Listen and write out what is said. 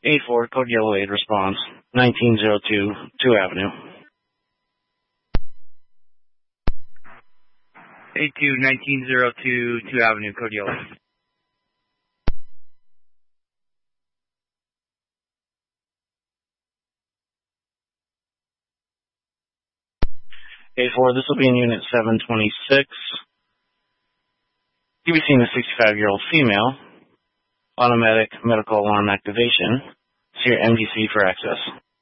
8-4, code yellow 8, response, 1902, 2 Avenue. 82-1902, 2 Avenue, code yellow. 8-4, this will be in unit 726. You'll be seeing a 65-year-old female. Automatic medical alarm activation. See your MDC for access.